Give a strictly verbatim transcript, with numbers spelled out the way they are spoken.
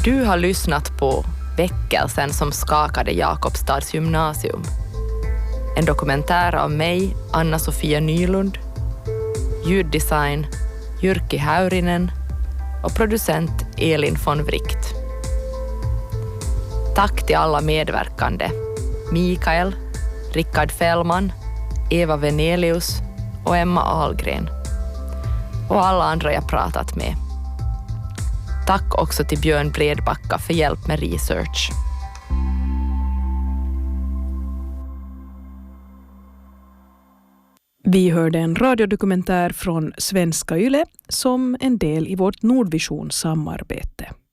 Du har lyssnat på Väckelsen som skakade Jakobstads gymnasium. En dokumentär av mig, Anna-Sofia Nylund, ljuddesign Jyrki Häyrinen och producent Elin von Wright. Tack till alla medverkande, Mikael, Rickard Fällman, Eva Venelius och Emma Ahlgren. Och alla andra jag pratat med. Tack också till Björn Bredbacka för hjälp med research. Vi hörde en radiodokumentär från Svenska Yle som en del i vårt Nordvision-samarbete.